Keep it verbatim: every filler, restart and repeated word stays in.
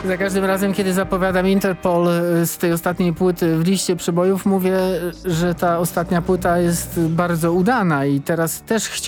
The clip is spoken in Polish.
Za każdym razem, kiedy zapowiadam Interpol z tej ostatniej płyty w liście przebojów, mówię, że ta ostatnia płyta jest bardzo udana i teraz też chciałbym